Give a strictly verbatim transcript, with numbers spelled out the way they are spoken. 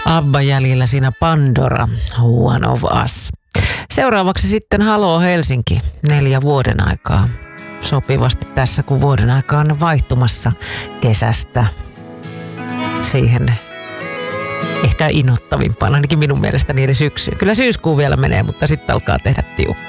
Abba jäljellä siinä Pandora, One of Us. Seuraavaksi sitten Haloo Helsinki, neljä vuoden aikaa. Sopivasti tässä, kun vuoden aika on vaihtumassa kesästä siihen ehkä innoittavimpaan, ainakin minun mielestäni, eli syksyyn. Kyllä syyskuu vielä menee, mutta sitten alkaa tehdä tiukkaa.